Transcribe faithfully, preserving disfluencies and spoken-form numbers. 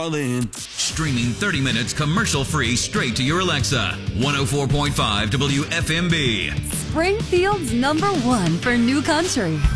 darling. Streaming thirty minutes commercial-free straight to your Alexa. one oh four point five W F M B. Springfield's number one for new country.